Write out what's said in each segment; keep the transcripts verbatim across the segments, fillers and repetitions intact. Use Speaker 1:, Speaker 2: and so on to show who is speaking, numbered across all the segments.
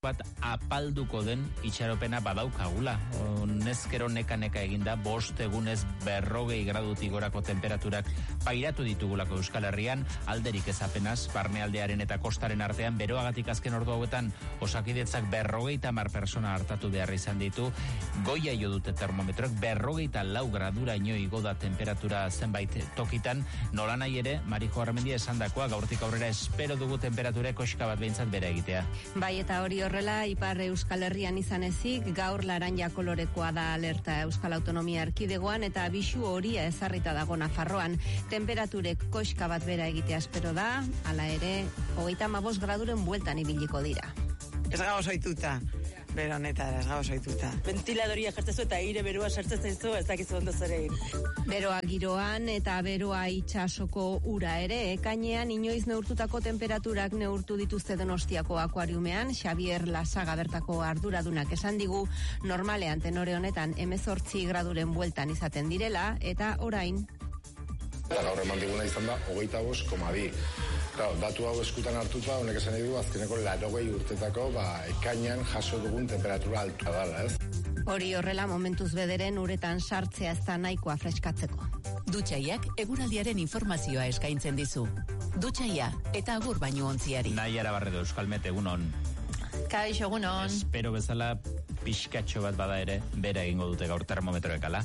Speaker 1: bat apalduko den itxaropena badaukagula. Nezkero neka-neka eginda, bost egunez berrogei gradutik gorako temperaturak pairatu ditugulako Euskal Herrian, alderik ez apenas, barnealdearen eta kostaren artean, beroagatik azken ordu hauetan Osakidetzak berrogeita hamar persona hartatu behar izan ditu, goia jo dute termometroek, berrogeita lau gradura ino igo da temperatura zenbait tokitan, nola nahi ere, Marijo Armendia esandakoa, gaurtik aurrera espero dugu temperatura koska bat behintzat bera egitea.
Speaker 2: Bai, eta hori horrela, Ipar Euskal Herrian izan ezik, gaur laranja kolorekoa da alerta Euskal Autonomia Erkidegoan, eta bisu horia ezarrita dago Nafarroan. Temperaturek koska bat bera egitea espero da, hala ere, hogeita hamabost graduren bueltan ibiliko dira.
Speaker 3: Ez gau soituta, bero honetara, ez gau soituta.
Speaker 4: Ventiladoria jartzezu eta aire berua sartzen zaizu, ez dakizu ondo zer egin.
Speaker 2: Beroa giroan eta beroa itsasoko ura ere, ekainean inoiz neurtutako temperaturak neurtu dituzte Donostiako akuariumean, Xavier Lasaga bertako arduradunak esan digu, normalean tenore honetan hemezortzi graduren bueltan izaten direla, eta orain.
Speaker 5: Eta gaur eman diguna izan da, hogeita bost koma bi. Claro, datu hau eskutan hartuta, honek esan edu, azkeneko larogei urtetako, ba, ekainan jaso dugun temperatura altua dala, ez?
Speaker 2: Hori horrela momentuz bederen uretan sartzea ez da nahikoa freskatzeko.
Speaker 6: Dutxaiak eguraldiaren informazioa eskaintzen dizu. Dutxaia eta agur baino ontziari.
Speaker 1: Naiara Barredo, Euskalmet, egunon.
Speaker 7: Kaixo, egunon.
Speaker 1: Espero bezala pixkatxo bat bada ere, bera egingo dute gaur termometroek ala.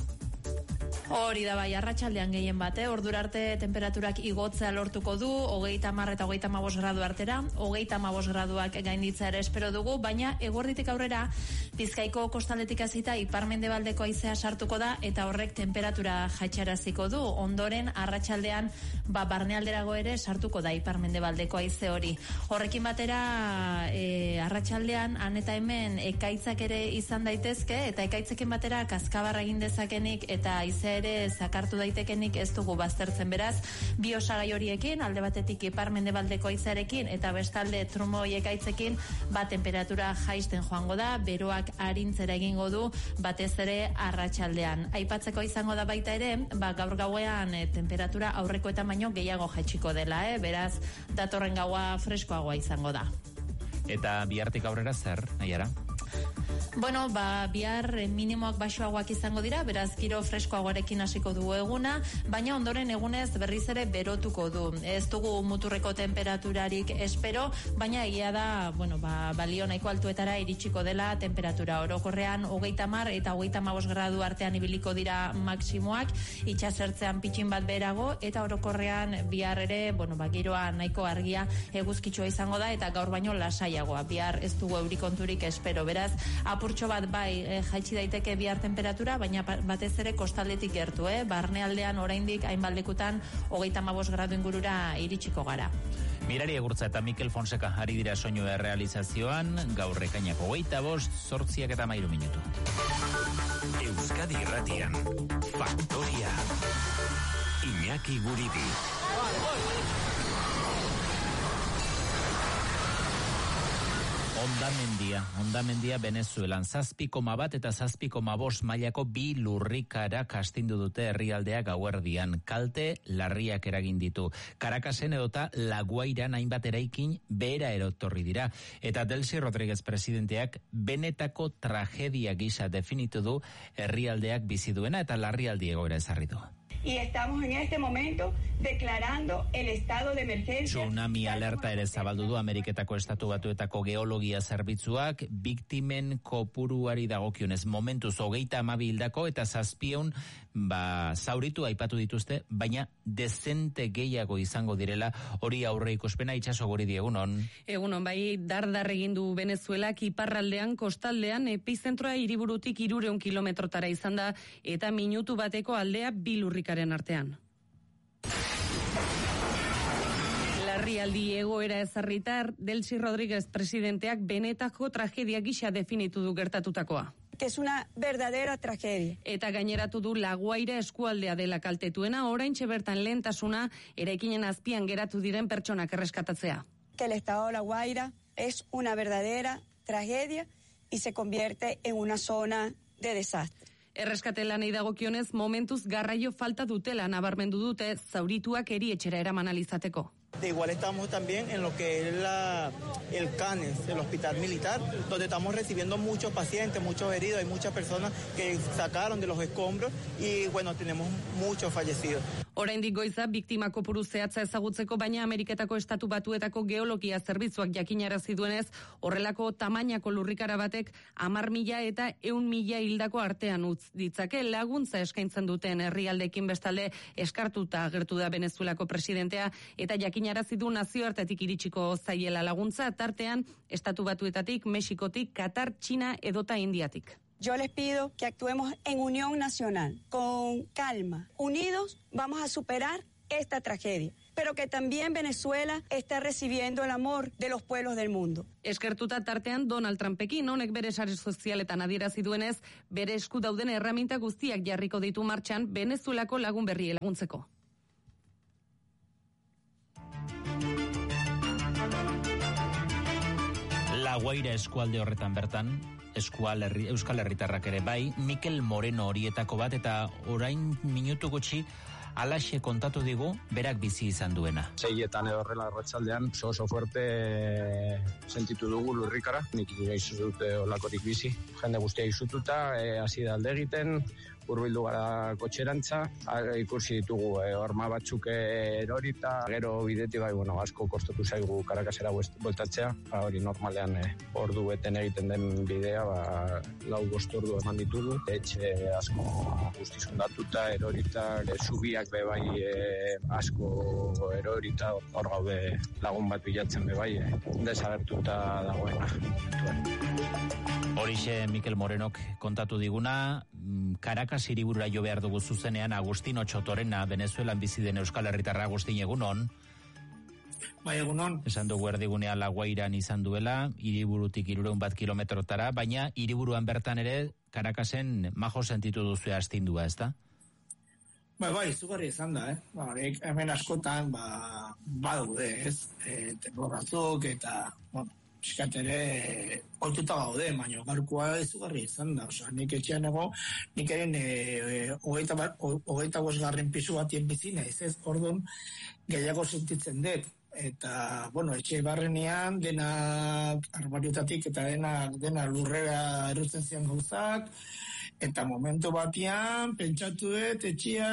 Speaker 7: Hori da bai, arratsaldean gehien bate, ordura arte temperaturak igotzea lortuko du, hogeita hamar eta hogeita hamabost gradu artera, hogeita hamabost graduak gainditza ere espero dugu, baina eguerditik aurrera, Bizkaiko kostaldetik hasita ipar-mendebaldeko haizea sartuko da, eta horrek temperatura jaitsaraziko du, ondoren arratsaldean ba, barnealderago ere sartuko da ipar-mendebaldeko haize hori. Horrekin batera, e, arratsaldean, han eta hemen ekaitzak ere izan daitezke, eta ekaitzekin batera kaskabarra egin dezakenik, eta haize ere zakartu daitekenik ez dugu baztertzen, beraz, bi osagai horiekin, alde batetik ipar-mendebaldeko haizearekin, eta bestalde trumoi ekaitzekin, ba, temperatura jaisten joango da, beroak arintzera egingo du, batez ere arratsaldean. Aipatzeko izango da baita ere, ba, gaur gauean e, temperatura aurrekoetan baino gehiago jaitsiko dela, eh? Beraz, datorren gaua freskoagoa izango da.
Speaker 1: Eta bihartik aurrera zer, Naiara?
Speaker 7: Bueno, ba, bihar minimoak baxuagoak izango dira, beraz giro freskoagoarekin hasiko du eguna, baina ondoren egunez berriz ere berotuko du. Ez dugu muturreko temperaturarik espero, baina egia da, bueno, ba, balio nahiko altuetara iritsiko dela temperatura. Orokorrean hogeita hamar eta hogeita hamabost gradu artean ibiliko dira maksimoak, itsasertzean pitxin bat berago, eta orokorrean bihar ere, bueno, ba, giroa nahiko argia eguzkitsua izango da, eta gaur baino lasaiagoa. Bihar ez dugu eurikonturik espero, beraz, apurtxo bat bai e, jaitsi daiteke bihar temperatura, baina batez ere kostaldetik gertu, eh? Barnealdean oraindik hainbaldekutan hogeita hamabost gradu ingurura iritsiko gara.
Speaker 1: Mirari Egurtza eta Mikel Fonseca ari dira soinu errealizazioan, gaur ekainako hogeita bost, zortziak eta hamairu minutu.
Speaker 8: Euskadi Irratian, Faktoria, Iñaki Guridi.
Speaker 1: Hondamendia, Hondamendia Venezuelan zazpi koma bat eta zazpi koma bost mailako bi lurrikara kastindu dute herrialdea gauerdian. Kalte larriak eragin ditu. Caracasen edota La Guairan hainbat eraikin behera erotorri dira. Eta Delcy Rodríguez presidenteak benetako tragedia gisa definitu du herrialdeak bizi duena eta larrialdi egoera ezarri du.
Speaker 9: Y estamos en este momento declarando el estado de emergencia.
Speaker 1: Tsunami alerta ere zabaldu du Ameriketako Estatu Batuetako Geologia Zerbitzuak, biktimen kopuruari dagokionez momentuz hogeita hamabi hildako eta zazpiehun ba, zauritu aipatu dituzte, baina dezente gehiago izango direla, hori aurre ikuspena. Itxaso Guridi, egunon.
Speaker 10: Egunon, bai, dardar egin du Venezuelak iparraldean, kostaldean, epizentroa hiriburutik hirurehun kilometrotara izan da, eta minutu bateko aldea bilurrikaren artean. Larrialdi egoera ezarritar, Delcy Rodríguez presidenteak benetako tragedia gisa definitu du gertatutakoa.
Speaker 9: Que es una verdadera tragedia.
Speaker 10: Eta gaineratu du La Guaira eskualdea dela kaltetuena, oraintxe bertan lehentasuna eraikinen azpian geratu diren pertsonak erreskatatzea.
Speaker 9: Que el estado de La Guaira es una verdadera tragedia y se convierte en una zona de desastre.
Speaker 10: Erreskate lanei dagokionez momentuz garraio falta dutela nabarmendu dute zaurituak erietxera eraman alizateko.
Speaker 11: De igual estamos también en lo que es la, el CANES, el hospital militar, donde estamos recibiendo muchos pacientes, muchos heridos, hay muchas personas que sacaron de los escombros y bueno, tenemos muchos fallecidos.
Speaker 10: Oraindik goiza biktima kopuru zehatza ezagutzeko, baina Ameriketako Estatu Batuetako geologia zerbitzuak jakinarazi duenez, horrelako tamainako lurrikara batek hamar mila eta ehun mila hildako artean utz ditzake. Laguntza eskaintzen duten herrialdeekin bestalde eskartuta agertu da Venezuelako presidentea eta jakinarazi du nazioartetik iritsiko zaiela laguntza, tartean Estatu Batuetatik, Mexikotik, Katar, Txina edota Indiatik.
Speaker 9: Yo les pido que actuemos en unión nacional, con calma. Unidos vamos a superar esta tragedia, pero que también Venezuela está recibiendo el amor de los pueblos del mundo.
Speaker 10: Eskertuta tartean Donald Trumpekin, honek bere sare sozialetan adierazi duenez, bere esku dauden erreminta guztiak jarriko ditu martxan Venezuelako lagun berriei laguntzeko.
Speaker 1: La Guaira eskualde horretan bertan, eskual herri, Euskal Herritarrak ere bai, Mikel Moreno horietako bat eta orain minutu gutxi alaxe kontatu digu berak bizi izan duena.
Speaker 12: Seietan edo horrela arratsaldean oso oso fuerte sentitu dugu lurrikara, nik inoiz dute olakorik bizi. Jende guztia izututa, hasi da alde egiten, hurbildu gara kotxerantza, ikusi ditugu e, horma batzuk erorita, gero bidetik bai, bueno, asko kostatu zaigu Karakasera bueltatzea, ba, hori normalean e, ordu beten egiten den bidea, ba, lau bost ordu eman ditugu, etxe asko guztiz ondatuta, erorita, e, zubiak be bai e, asko erorita, hor gaude lagun bat bilatzen be bai, e, desagertuta dagoena.
Speaker 1: Horixe Mikel Morenok kontatu diguna, Caracas hiriburura jo behar dugu zuzenean Agustino Txotorena, Venezuelan bizi den Euskal Herritarra. Agustin, egunon.
Speaker 13: Bai, egunon.
Speaker 1: Esan dugu erdigunea La Guairan izan duela, hiriburutik hirurehun bat kilometrotara, baina hiriburuan bertan ere Caracasen majo sentitu duzu astindua, ezta?
Speaker 13: Bai, bai, izugarri izan da, eh? Ba, hemen askotan, ba, badaude, ez? E, Temporrazok eta, bueno, piskat ere oituta gaude, baina gaurkoa izugarri izan da. Osa, nik etxean ego, nik eren hogeita bosgarren pisu batien bizina, ez ez, orduan gehiago sentitzen dut. Eta, bueno, etxe barrenean, denak armariotatik eta denak dena lurrera erutzen zian gauzak, eta momentu batian, pentsatu dut, etxea,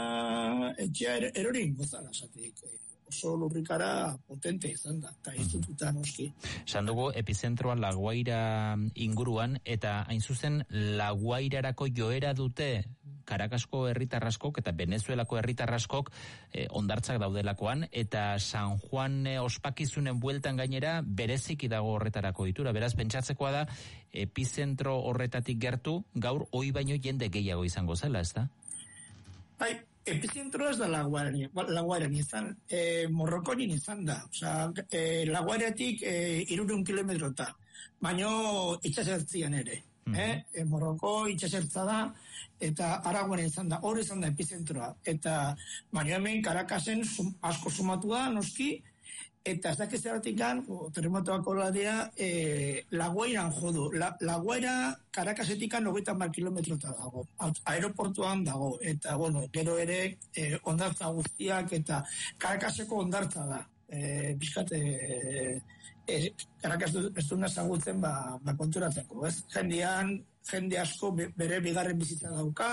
Speaker 13: etxea er, erorin gozala, esatik. Oso lurrikara potente izan da, eta izututa noski.
Speaker 1: Esan dugu, epizentroa La Guaira inguruan, eta hain zuzen La Guairarako joera dute Caracasco herritarraskok eta Venezuelako herritarraskok eh, ondartzak daudelakoan, eta San Juan eh, ospakizunen bueltan gainera bereziki dago horretarako ditura. Beraz, pentsatzekoa da, epizentro horretatik gertu, gaur hoi baino jende gehiago izango zela, ez da?
Speaker 13: Bai, epizentro ez da La Guairan izan, e, Morrokoin izan da. Osa, e, La Guairatik e, hirurehun kilometrota, baino itxasertzian ere. Mm-hmm. Eh? E, Morroko itxasertza da, eta Aragoan izan da, hor izan da epizentroa. Eta baino hemen Caracasen sum, asko sumatu da, noski, eta ez dakiz zeratik gan, terremotoak hola dira, e, La Guairan jodu. La, La Guaira Caracasetik hogeita hamar kilometrota dago, aeroportuan dago, eta bueno, gero ere e, ondartza guztiak, eta Caracaseko ondartza da. E, Bizkat, e, e, Caracas ez duna zagutzen ba, ba konturatzeko, ez? Jendean, jende asko bere bigarren bizitza dauka,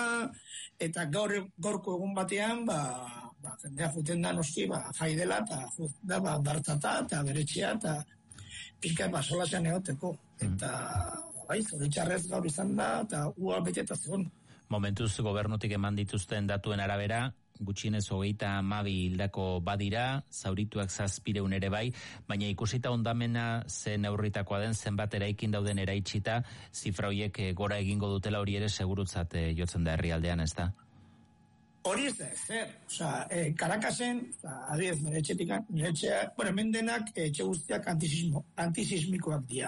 Speaker 13: eta gaur gaurko egun batean, ba, ba jendea juten da noski, ba, jai dela, eta da, ba, ondartzata, eta beretxea, eta pixka, ba, solasean egoteko. Eta, bai, zoritxarrez gaur izan da, eta ua beteta zegoen.
Speaker 1: Momentuz gobernutik eman dituzten datuen arabera, gutxienez hogeita hamabi hildako badira, zaurituak zazpireun ere bai, baina ikusita ondamena ze neurritakoa den, zenbat eraikin dauden eraitsita, zifra horiek gora egingo dutela, hori ere segurutzat jotzen da herrialdean, ez da?
Speaker 13: Hori ez da, zer. Osa, eh, Caracasen, adiez, nire etxetik, nire etxea, bueno, hemen denak etxe guztiak antisismo, antisismikoak dira.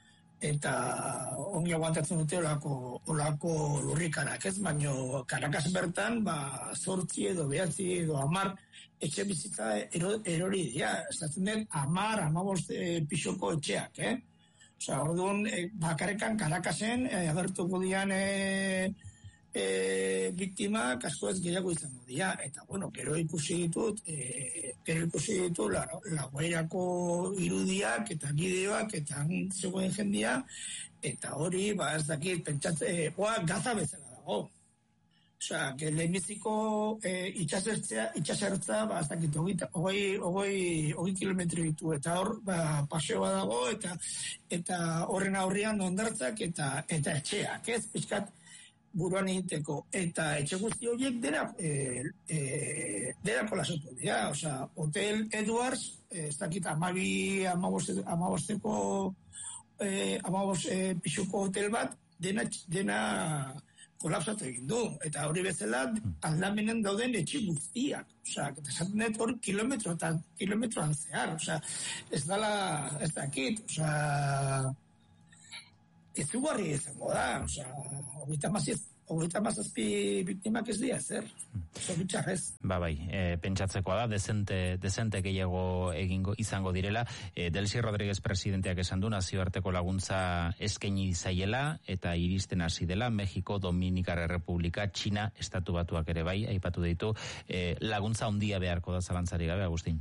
Speaker 13: Eta ongi aguantatzen dute olako, olako lurrikarak, ez? Baina Caracas bertan, ba, zortzi edo, behatzi edo, amar, etxe bizitza ero, erori dira. Estatzen den, amar, amabost e, pixoko etxeak, eh? Osa, orduan, e, bakarrekan Caracasen, e, agertuko dian, e, e, biktimak asko ez gehiago izango dira. Eta, bueno, gero ikusi ditut, e, gero ikusi ditut la, la guairako irudiak eta bideoak eta zegoen jendia, eta hori, ba, ez dakit, pentsatze, e, oa, gaza bezala dago. Osea, que lehenbiziko e, itxasertzea, itxasertza, ba, ez dakit, hogei, hogei, hogei kilometro ditu, eta hor, ba, paseoa dago, eta eta horren aurrean ondartzak, eta, eta etxeak, ez, pixkat, buruan egiteko, eta etxe guzti horiek dena e, e, dena kolasatu dira, osea, Hotel Edwards, e, ez dakit, amabi, amabosteko e, amabost e, pixuko hotel bat, dena, dena kolapsatu egin du, eta hori bezala aldamenen dauden etxe guztiak, osea, eta esaten dut hor kilometro eta kilometroan zehar, osea, ez dala, ez dakit, osea, ez dugarri izango da, osea, hogeita mazazpi biktimak ez dira, zer? Zoritxarrez.
Speaker 1: Ba, bai, e, pentsatzekoa da, dezente, dezente gehiago egingo izango direla. E, Delcy Rodríguez presidenteak esan du nazioarteko laguntza eskaini zaiela eta iristen hasi dela Mexiko, Dominikar Errepublika, Txina, Estatu Batuak ere bai, aipatu ditu, e, laguntza handia beharko da zalantzari gabe, Agustin.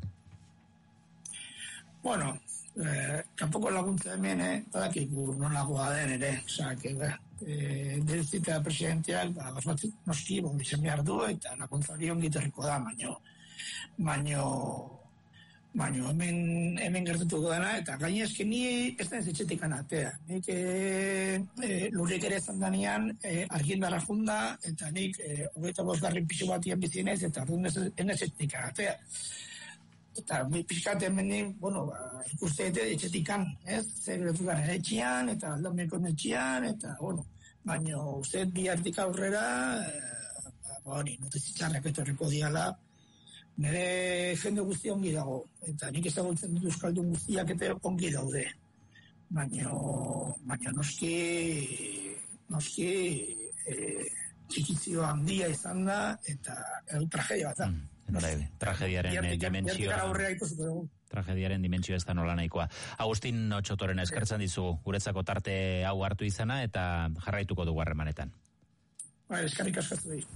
Speaker 13: Bueno, eh, kanpoko laguntza hemen, eh, badakik nolagoa den ere, osea, que, eh, delzita presidenteak, ba, bat noski, bon, izan behar du, eta laguntza hori ongitarriko da, baino, baino, baino, hemen, hemen gertatuko dena, eta gaina eski ni ez da ez etxetik anatea. Nik e, e, lurrik ere zandanean e, argindarra funda, eta nik e, hogeita bosgarren pisu batian bizinez, eta arduan ez etxetik anatea. Eta pixkat hemen, bueno, ba, ikuste ete etxetikan, ez? Zer gertukan etxean, eta aldomeko etxean, eta, bueno, baina uste bi hartik aurrera, e, ba, hori, notizitxarrak etorriko diala, nire jende guzti ongi dago, eta nik ezagutzen dut euskaldun guztiak eta ongi daude. Baina, baina noski, noski, e, txikizio handia izan da, eta edo tragedia bat da.
Speaker 1: Mm. Noraide, tragediaren dimentsioa tragediaren dimentsioa ez da nola nahikoa. Agustin Otxotoren eskertzen dizugu guretzako tarte hau hartu izana eta jarraituko dugu harremanetan.
Speaker 13: Ba, eskarrik askatu di.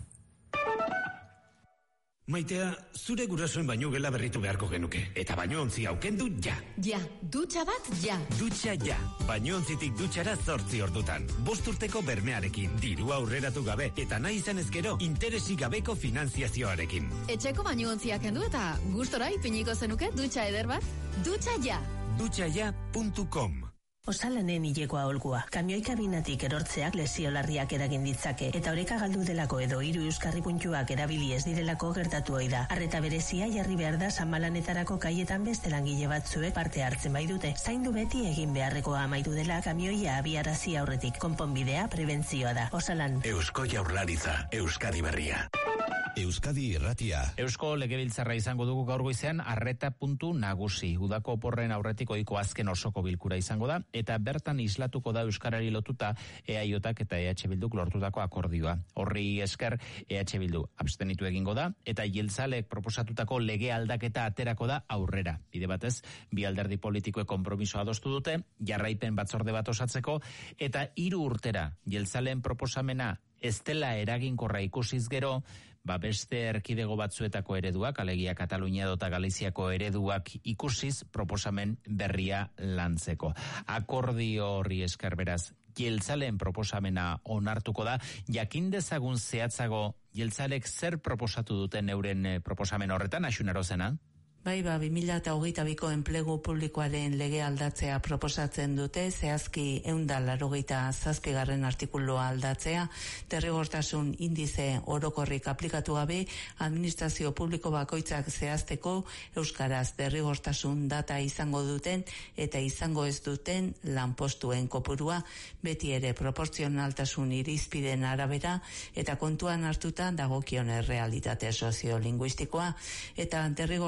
Speaker 8: Maitea, zure gurasoen baino gela berritu beharko genuke. Eta baino ontzi aukendu ja.
Speaker 6: Ja, dutxa bat ja.
Speaker 8: Dutxa ja. Baino ontzitik dutxara zortzi ordutan. Bost urteko bermearekin, diru aurreratu gabe, eta nahi izan ezkero, interesik gabeko finanziazioarekin.
Speaker 6: Etxeko baino ontziak kendu eta gustora ipiniko zenuke dutxa eder bat? Dutxa ja.
Speaker 8: dutxa ja puntu com.
Speaker 14: Osalanen hilekoa olgua. Kamioi kabinatik erortzeak lesio larriak eragin ditzake, eta oreka galdu delako edo hiru euskarri puntuak erabili ez direlako gertatu ohi da. Arreta berezia jarri behar da sanmalanetarako kaietan beste langile batzuek parte hartzen bai dute. Zaindu beti egin beharrekoa amaitu dela kamioia abiarazi aurretik. Konponbidea prebentzioa da. Osalan.
Speaker 8: Eusko Jaurlaritza, Euskadi Berria.
Speaker 15: Euskadi Irratia.
Speaker 1: Eusko Legebiltzarra izango dugu gaur goizean arreta puntu nagusi. Udako oporren aurretik ohiko azken osoko bilkura izango da, eta bertan islatuko da euskarari lotuta E A J eta E H Bilduk lortutako akordioa. Horri esker E H Bildu abstenitu egingo da, eta jeltzalek proposatutako lege aldaketa aterako da aurrera. Bide batez, bi alderdi politikoek konpromisoa adostu dute, jarraipen batzorde bat osatzeko, eta hiru urtera jeltzaleen proposamena ez dela eraginkorra ikusiz gero, ba beste erkidego batzuetako ereduak, alegia Katalunia eta Galiziako ereduak ikusiz proposamen berria lantzeko. Akordio horri esker beraz, jeltzaleen proposamena onartuko da, jakin dezagun zehatzago jeltzalek zer proposatu duten euren proposamen horretan, Axunaro Zena?
Speaker 16: Bai, ba, bi mila hogeita biko enplegu publikoaren lege aldatzea proposatzen dute, zehazki eunda larogeita zazpigarren artikuloa aldatzea, derrigortasun indize orokorrik aplikatu gabe, administrazio publiko bakoitzak zehazteko euskaraz derrigortasun data izango duten eta izango ez duten lanpostuen kopurua, beti ere proportzionaltasun irizpiden arabera eta kontuan hartuta dagokion errealitate soziolinguistikoa, eta derrigortasun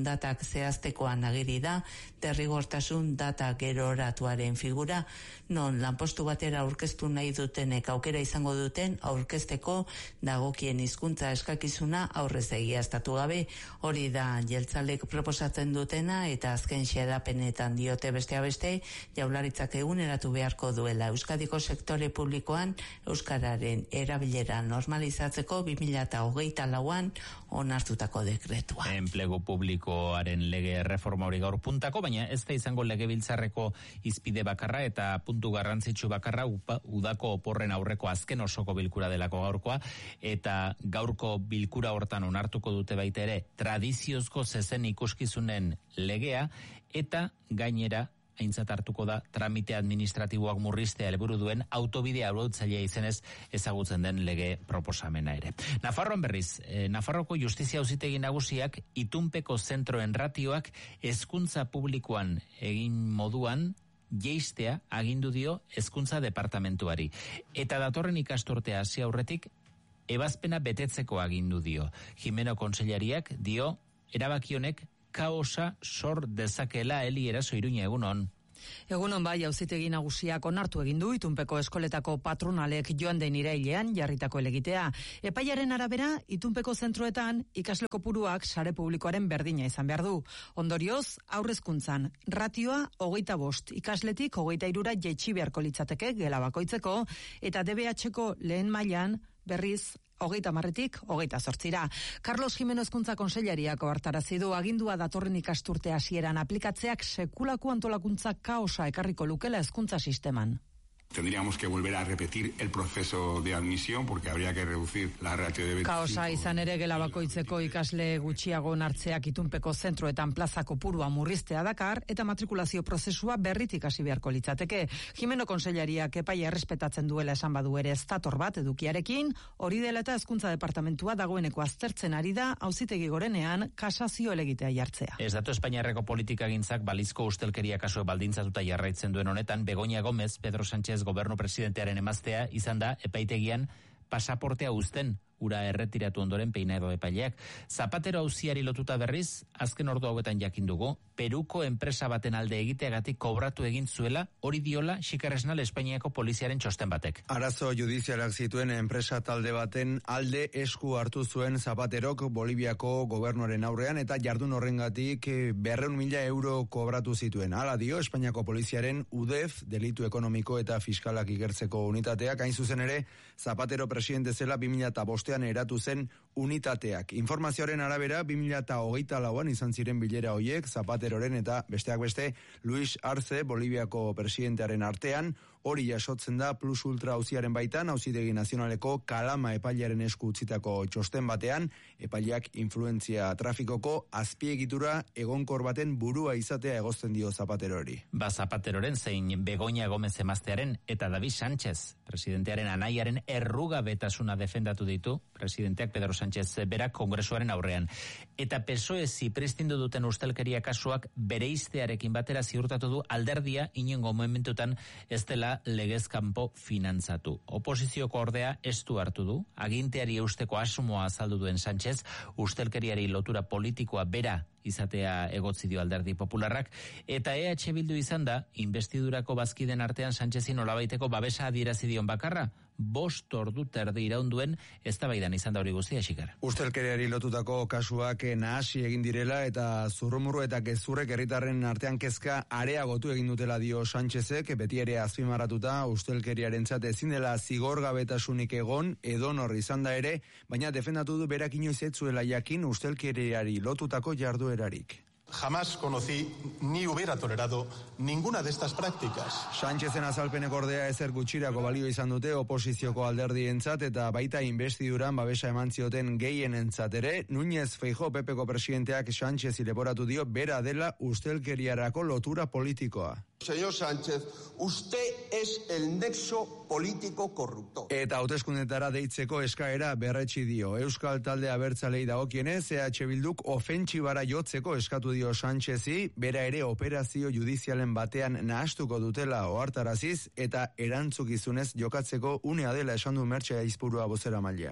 Speaker 16: derrigortasun datak zehaztekoan agiri da, derrigortasun data geroratuaren figura, non lanpostu batera aurkeztu nahi dutenek aukera izango duten aurkezteko dagokien hizkuntza eskakizuna aurrez egiaztatu gabe. Hori da jeltzalek proposatzen dutena, eta azken xedapenetan diote beste beste, Jaurlaritzak eguneratu beharko duela Euskadiko sektore publikoan euskararen erabilera normalizatzeko bi mila hogeita lauan onartutako dekretua.
Speaker 1: Enplegu publikoaren lege erreforma hori gaur puntako, baina ez da izango legebiltzarreko izpide bakarra eta puntu garrantzitsu bakarra upa, udako oporren aurreko azken osoko bilkura delako gaurkoa, eta gaurko bilkura hortan onartuko dute baita ere tradiziozko zezen ikuskizunen legea, eta gainera aintzat hartuko da tramite administratiboak murriztea helburu duen autobide arautzailea izenez ezagutzen den lege proposamena ere. Nafarroan berriz, eh, Nafarroko Justizia Auzitegi Nagusiak itunpeko zentroen ratioak hezkuntza publikoan egin moduan jeistea agindu dio hezkuntza departamentuari. Eta datorren ikasturtea hasi aurretik ebazpena betetzeko agindu dio. Jimeno Kontseilariak dio erabaki honek kaosa sor dezakela. Eli Eraso, Iruña, egunon.
Speaker 17: Egunon bai, Auzitegi Nagusiak onartu egin du itunpeko eskoletako patronalek joan den irailean jarritako elegitea. Epaiaren arabera, itunpeko zentroetan ikasle kopuruak sare publikoaren berdina izan behar du. Ondorioz, haurrezkuntzan ratioa hogeita bost, ikasletik hogeita irura jaitsi beharko litzateke gela bakoitzeko, eta D B H-ko lehen mailan berriz hogeita marretik, hogeita zortzira. Carlos Jimeno Hezkuntza Kontseilariak ohartarazi du agindua datorren ikasturte hasieran aplikatzeak sekulako antolakuntza kaosa ekarriko lukela hezkuntza sisteman.
Speaker 18: Tendríamos que volver a repetir el proceso de admisión porque habría que reducir la ratio de veinticinco.
Speaker 17: Kaosa izan ere gela bakoitzeko ikasle gutxiago nartzeak itunpeko zentroetan plaza kopurua murriztea dakar eta matrikulazio prozesua berritik hasi beharko litzateke. Jimeno Kontseilariak epaia errespetatzen duela esan badu ere ez dator bat edukiarekin, hori dela eta hezkuntza departamentua dagoeneko aztertzen ari da Auzitegi Gorenean kasazio elegitea jartzea.
Speaker 1: Ez datu Espainiarreko politikagintzak balizko ustelkeria kasue baldintzatuta jarraitzen duen honetan, Begoña Gómez, Pedro Sánchez gobernu presidentearen emaztea izan da epaitegian pasaportea uzten ura erretiratu ondoren peina edo epaileak. Zapatero auziari lotuta berriz, azken ordu hauetan jakin dugu, Peruko enpresa baten alde egiteagatik kobratu egin zuela, hori diola Xikarresnal Espainiako poliziaren txosten batek.
Speaker 19: Arazo judizialak zituen enpresa talde baten alde esku hartu zuen Zapaterok Boliviako gobernuaren aurrean eta jardun horrengatik berreun mila euro kobratu zituen. Hala dio Espainiako poliziaren U D E F, delitu ekonomiko eta fiskalak ikertzeko unitateak, hain zuzen ere Zapatero presidente zela bi mila bostean eratu zen unitateak. Informazioaren arabera, bi mila hogeita lauan izan ziren bilera hoiek, Zapateroren eta besteak beste Luis Arce, Boliviako presidentearen artean, hori jasotzen da Plus Ultra auziaren baitan, Auzitegi Nazionaleko Kalama epailearen esku utzitako txosten batean, epaileak influentzia trafikoko azpiegitura egonkor baten burua izatea egozten dio Zapaterori.
Speaker 1: Ba Zapateroren zein Begoña Gómez emaztearen eta David Sánchez, presidentearen anaiaren errugabetasuna defendatu ditu, presidenteak Pedro Sánchez berak kongresuaren aurrean. Eta P S O E zipristindu duten ustelkeria kasuak bereiztearekin batera ziurtatu du alderdia inongo momentutan ez dela legez kanpo finantzatu. Oposizioko ordea estu hartu du, aginteari eusteko asmoa azaldu duen Sánchez, ustelkeriari lotura politikoa bera izatea egotzi dio Alderdi Popularrak, eta E H Bildu izan da, investidurako bazkiden artean Sánchezin nolabaiteko babesa adierazi dion bakarra, bost ordu terdi iraunduen eztabaidan izan da hori guztia, Xikar.
Speaker 19: Ustelkeriari lotutako kasuak nahasi egin direla eta zurrumurru eta gezurrek herritarren artean kezka areagotu egin dutela dio Sánchezek, beti ere azpimarratuta ustelkeriarentzat ezin dela zigorgabetasunik egon edonor izan da ere, baina defendatu du berak inoiz ez zuela jakin ustelkeriari lotutako jarduerarik.
Speaker 20: Jamás conocí ni hubiera tolerado ninguna de estas prácticas.
Speaker 19: Sánchezen azalpenek ordea ezer gutxirako balio izan dute oposizioko alderdientzat eta baita investiduran babesa eman zioten gehienentzat ere, Núñez Feijóo Pepeko presidenteak Sánchezi leporatu dio bera dela ustelkeriarako lotura politikoa.
Speaker 21: Señor Sánchez, usted es el nexo político corruptor.
Speaker 19: Eta hauteskundetara deitzeko eskaera berretsi dio. Euskal Talde Abertzalei dagokienez, E H Bilduk ofentsibara jotzeko eskatu dio Sánchezi, bera ere operazio judizialen batean nahastuko dutela ohartaraziz eta erantzukizunez jokatzeko unea dela esan du Mertxe Aizpurua bozeramaileak.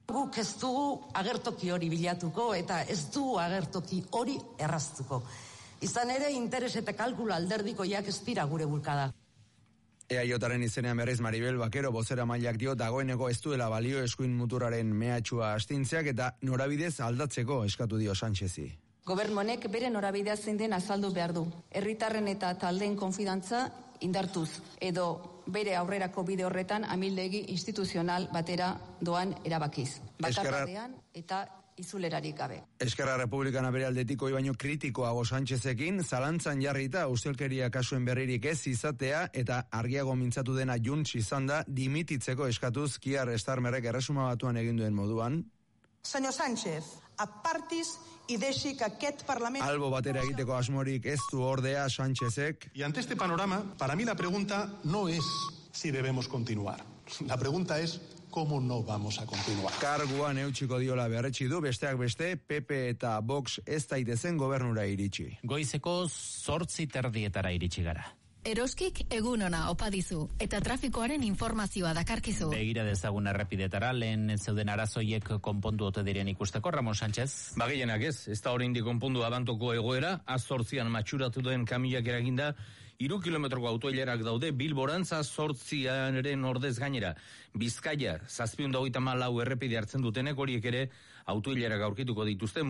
Speaker 3: Guk ez dugu agertoki hori bilatuko eta ez dugu agertoki hori erraztuko. Izan ere, interes eta kalkula alderdikoiak ez dira gure bulkada.
Speaker 19: E A Jaren izenean berriz Maribel Bakero bozera mailak dio dagoeneko ez duela balio eskuin muturraren mehatxua astintzeak eta norabidez aldatzeko eskatu dio Sánchezi.
Speaker 22: Gobernu honek bere norabidea zein den azaldu behar du. Herritarren eta taldeen konfidantza indartuz edo bere aurrerako bide horretan amildegi instituzional batera doan erabakiz. Bakarbadean eta izulerarik gabe.
Speaker 19: Eskerra Republikana bere aldetik hori baino kritikoago Sánchezekin, zalantzan jarrita ustelkeria kasuen berririk ez izatea eta argiago mintzatu dena Junts izan da dimititzeko eskatuz Kiar Starmerrek erresuma batuan egin duen moduan.
Speaker 23: Senyor Sánchez, apartiz y deixi que aquest Parlament...
Speaker 19: Albo batera egiteko asmorik ez du ordea Sánchezek.
Speaker 20: Y ante este panorama, para mí la pregunta no es si debemos continuar. La pregunta es ¿cómo no vamos a continuar?
Speaker 19: Karguan eutxiko diola berretsi du, besteak beste, P P eta Vox ez daitezen gobernura iritsi.
Speaker 1: Goizeko zortzi terdietara iritsi gara.
Speaker 24: Eroskik egun ona opa dizu eta trafikoaren informazioa dakarkizu.
Speaker 1: Begira dezagun errepidetara, lehen zeuden arazoiek konpondu ote diren ikusteko, Ramon Sánchez.
Speaker 25: Bagienak ez, ez da oraindik konpondu abantoko egoera, azortzian matxuratu duen kamilak eraginda, Iru kilometroko autoilerak daude Bilborantza zortziaren ordez gainera. Bizkaia, zazpiehun eta hogeita hamalau errepide hartzen dutenek horiek ere autoilerak aurkituko dituzte.